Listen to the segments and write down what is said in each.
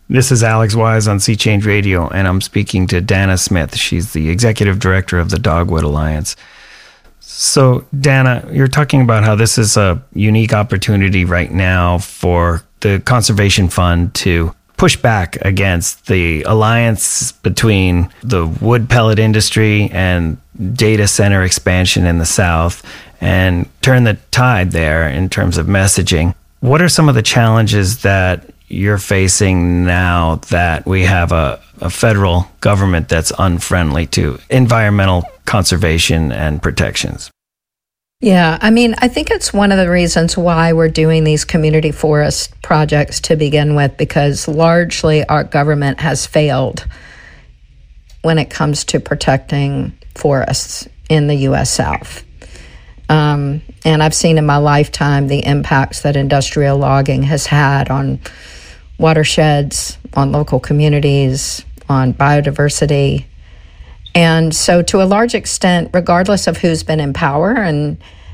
This is Alex Wise on Sea Change Radio, and I'm speaking to Dana Smith. She's the executive director of the Dogwood Alliance. So, Dana, you're talking about how this is a unique opportunity right now for the Conservation Fund to push back against the alliance between the wood pellet industry and data center expansion in the South and turn the tide there in terms of messaging. What are some of the challenges that you're facing now that we have a federal government that's unfriendly to environmental conservation and protections? Yeah, I mean, I think it's one of the reasons why we're doing these community forest projects to begin with, because largely our government has failed when it comes to protecting forests in the U.S. South. And I've seen in my lifetime the impacts that industrial logging has had on watersheds, on local communities, on biodiversity. And so to a large extent, regardless of who's been in power, and,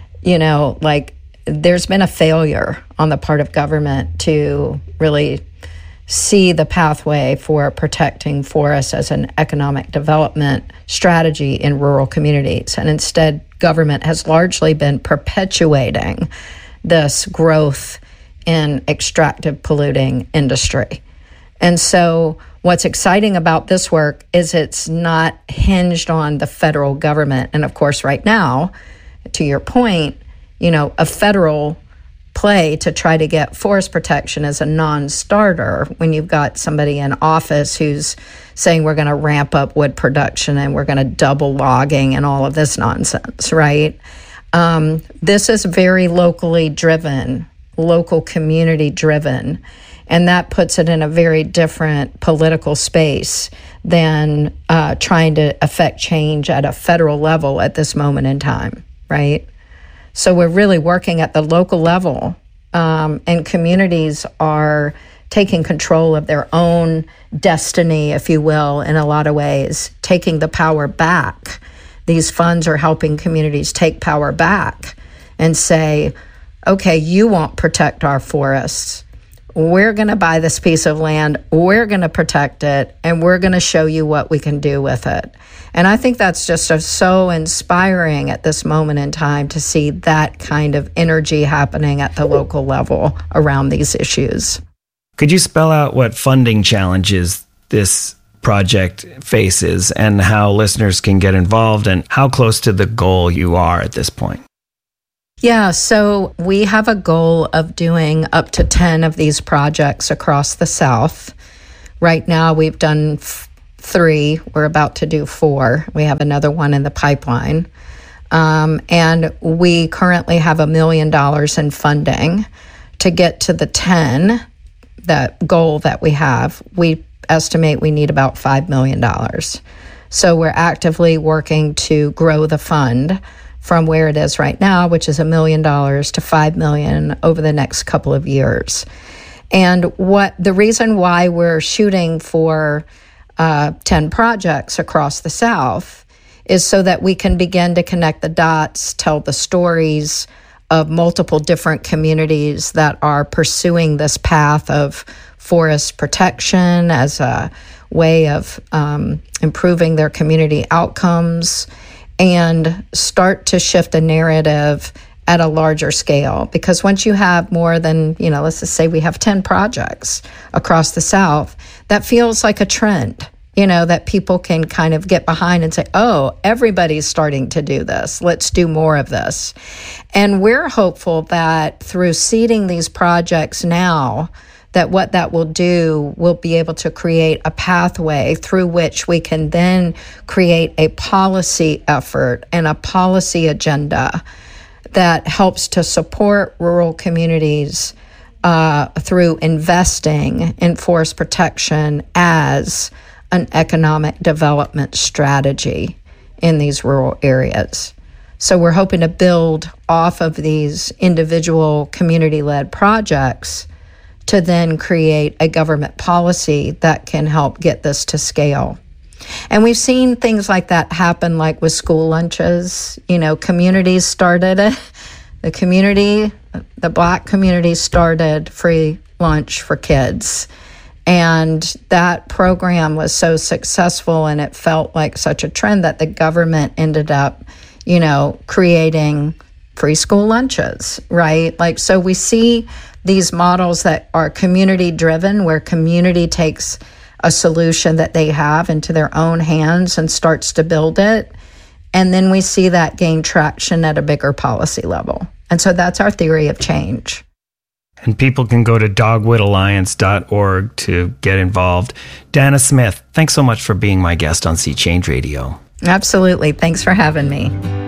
there's been a failure on the part of government to really see the pathway for protecting forests as an economic development strategy in rural communities. And instead, government has largely been perpetuating this growth in extractive polluting industry. And so what's exciting about this work is it's not hinged on the federal government. And of course, right now, to your point, a federal play to try to get forest protection is a non-starter when you've got somebody in office who's saying we're going to ramp up wood production and we're going to double logging and all of this nonsense, right? This is very locally driven, local community driven, and that puts it in a very different political space than trying to affect change at a federal level at this moment in time, right? So we're really working at the local level, and communities are taking control of their own destiny, if you will, in a lot of ways, taking the power back. These funds are helping communities take power back and say, okay, you won't protect our forests. We're going to buy this piece of land, we're going to protect it, and we're going to show you what we can do with it. And I think that's just so inspiring at this moment in time to see that kind of energy happening at the local level around these issues. Could you spell out what funding challenges this project faces and how listeners can get involved and how close to the goal you are at this point? Yeah, so we have a goal of doing up to 10 of these projects across the South. Right now, we've done 3. We're about to do 4. We have another one in the pipeline. And we currently have $1 million in funding to get to the 10, that goal that we have. We estimate we need about $5 million. So we're actively working to grow the fund from where it is right now, which is $1 million to $5 million over the next couple of years. And the reason why we're shooting for 10 projects across the South is so that we can begin to connect the dots, tell the stories of multiple different communities that are pursuing this path of forest protection as a way of improving their community outcomes, and start to shift a narrative at a larger scale. Because once you have more than, let's just say we have 10 projects across the South, that feels like a trend, that people can kind of get behind and say, oh, everybody's starting to do this. Let's do more of this. And we're hopeful that through seeding these projects now, that what that will do will be able to create a pathway through which we can then create a policy effort and a policy agenda that helps to support rural communities through investing in forest protection as an economic development strategy in these rural areas. So we're hoping to build off of these individual community-led projects to then create a government policy that can help get this to scale. And we've seen things like that happen, like with school lunches. Communities started it. The Black community started free lunch for kids. And that program was so successful and it felt like such a trend that the government ended up, creating free school lunches, right? Like, so we see these models that are community driven, where community takes a solution that they have into their own hands and starts to build it. And then we see that gain traction at a bigger policy level. And so that's our theory of change. And people can go to dogwoodaralliance.org to get involved. Dana Smith, thanks so much for being my guest on Sea Change Radio. Absolutely. Thanks for having me.